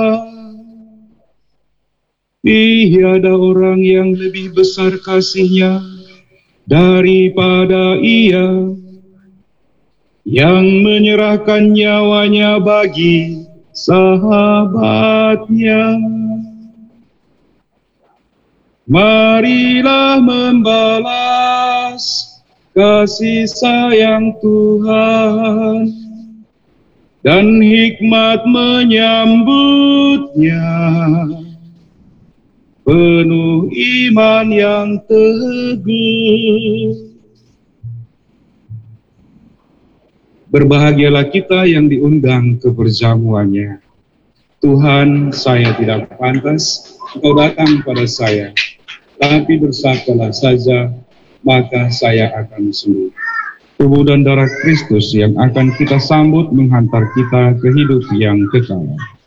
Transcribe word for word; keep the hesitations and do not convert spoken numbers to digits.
Tiada orang yang lebih besar kasihnya daripada Ia yang menyerahkan nyawanya bagi sahabatnya. Marilah membalas kasih sayang Tuhan dan hikmat menyambutnya, penuh iman yang teguh. Berbahagialah kita yang diundang ke perjamuannya. Tuhan, saya tidak pantas Engkau datang pada saya, tapi bersabdalah saja, maka saya akan sembuh. Tubuh dan darah Kristus yang akan kita sambut menghantar kita ke hidup yang kekal.